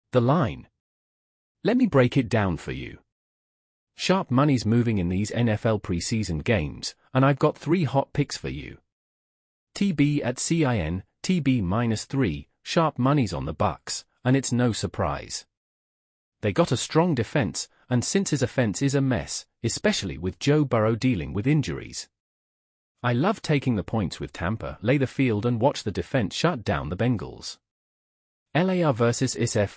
The line. Let me break it down for you. Sharp money's moving in these NFL preseason games, and I've got 3 hot picks for you. TB at CIN, TB -3, sharp money's on the Bucs, and it's no surprise. They got a strong defense, and since his offense is a mess, especially with Joe Burrow dealing with injuries. I love taking the points with Tampa, lay the field and watch the defense shut down the Bengals. LAR versus ISF